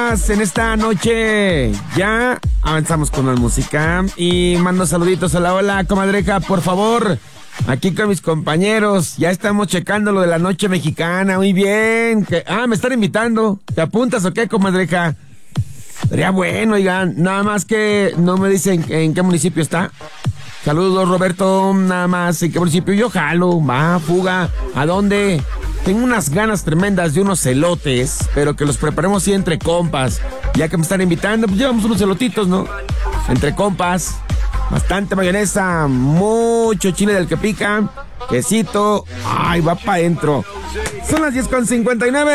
compas, en esta noche ya avanzamos con la música y mando saluditos a la hola, comadreja, por favor. Aquí con mis compañeros, ya estamos checando lo de la noche mexicana, muy bien. Me están invitando. ¿Te apuntas o qué, comadreja? Sería bueno, oigan, nada más que no me dicen en qué municipio está. Saludos, Roberto, nada más, ¿en qué municipio? Yo jalo, va, fuga, ¿a dónde? Tengo unas ganas tremendas de unos elotes, pero que los preparemos así entre compas. Ya que me están invitando, pues llevamos unos elotitos, ¿no? Entre compas, bastante mayonesa, mucho chile del que pica, quesito, ay, va para adentro. Son las 10:59.